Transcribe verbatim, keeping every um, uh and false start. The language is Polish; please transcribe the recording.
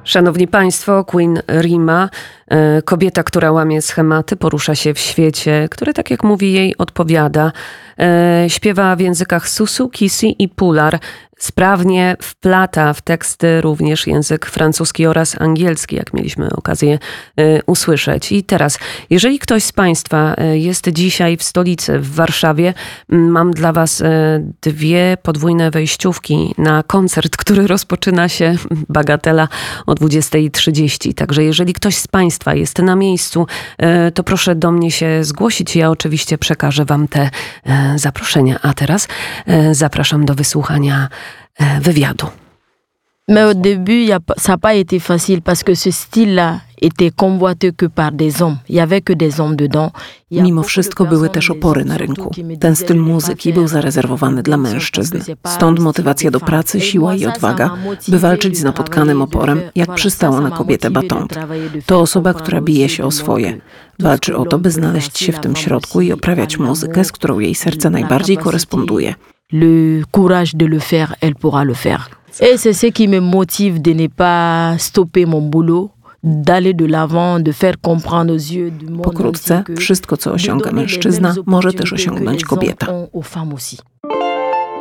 Szanowni Państwo, Queen Rima, kobieta, która łamie schematy, porusza się w świecie, który, tak jak mówi, jej odpowiada. Śpiewa w językach Susu, Kisi i Pular. Sprawnie wplata w teksty również język francuski oraz angielski, jak mieliśmy okazję usłyszeć. I teraz, jeżeli ktoś z Państwa jest dzisiaj w stolicy, w Warszawie, mam dla Was dwie podwójne wejściówki na koncert, który rozpoczyna się, bagatela, o dwudziesta trzydzieści. Także jeżeli ktoś z Państwa jest na miejscu, to proszę do mnie się zgłosić. Ja oczywiście przekażę Wam te zaproszenia. A teraz zapraszam do wysłuchania wywiadu. Mais au début, y a, ça n'a pas été facile parce que ce style-là était convoité que par des hommes. Il y avait que des hommes dedans. Mimo wszystko były też opory na rynku. Ten styl muzyki był zarezerwowany dla mężczyzn. Stąd motywacja do pracy, siła i odwaga, by walczyć z napotkanym oporem, jak przystało na kobietę Battant. To osoba, która bije się o swoje. Walczy o to, by znaleźć się w tym środku i oprawiać muzykę, z którą jej serce najbardziej koresponduje. Le courage de le faire, elle pourra le faire. Et c'est ce qui me motive de ne pas stopper mon boulot, d'aller de l'avant, de faire comprendre aux yeux du monde. Pokrótce, wszystko, co osiąga mężczyzna, może też osiągnąć kobieta. Aux femmes aussi.